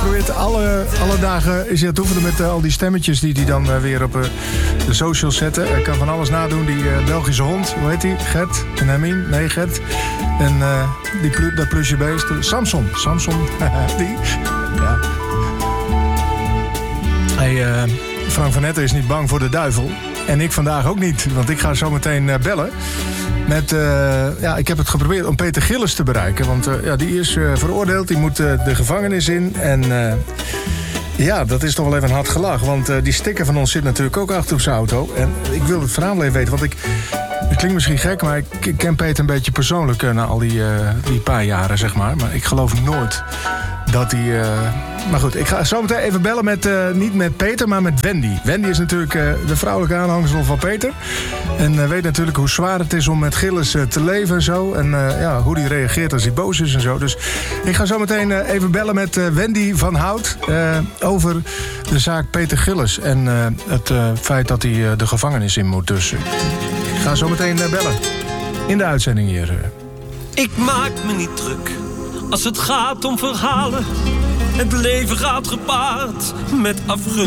probeert alle dagen is hij aan het oefenen met al die stemmetjes die hij dan weer op de socials zetten. Hij kan van alles nadoen. Die Belgische hond, hoe heet die? Gert? En Hermine? Nee, Gert. En dat plusje beest. Samson, die. Ja. Hey, Frank van Etten is niet bang voor de duivel. En ik vandaag ook niet, want ik ga zo meteen bellen. Ik heb het geprobeerd om Peter Gillis te bereiken. Want die is veroordeeld, die moet de gevangenis in. En dat is toch wel even een hard gelach. Want die sticker van ons zit natuurlijk ook achter op zijn auto. En ik wil het verhaal even weten, want het klinkt misschien gek, maar ik ken Peter een beetje persoonlijk na al die paar jaren, zeg maar. Maar ik geloof nooit dat hij... Maar goed, ik ga zo meteen even bellen met, niet met Peter, maar met Wendy. Wendy is natuurlijk de vrouwelijke aanhangsel van Peter. En weet natuurlijk hoe zwaar het is om met Gillis te leven en zo. En hoe die reageert als hij boos is en zo. Dus ik ga zo meteen even bellen met Wendy van Hout over de zaak Peter Gillis. En het feit dat hij de gevangenis in moet. Dus ik ga zo meteen bellen. In de uitzending hier. Ik maak me niet druk als het gaat om verhalen. Het leven gaat gepaard met afgunst.